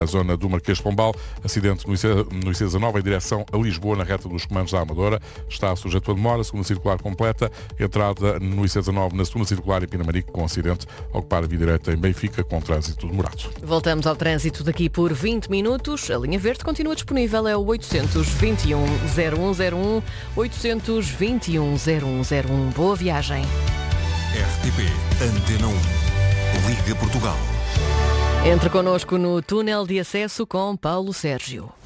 Na zona do Marquês de Pombal, acidente no IC19 em direção a Lisboa, na reta dos comandos da Amadora. Está sujeito a demora, segunda circular completa. Entrada no IC19 na segunda circular em Pinamanique, com acidente a ocupar a via direita em Benfica, com trânsito demorado. Voltamos ao trânsito daqui por 20 minutos. A linha verde continua disponível, é o 821-0101, 821-0101. Boa viagem. RTP Antena 1, Liga Portugal. Entre connosco no túnel de acesso com Paulo Sérgio.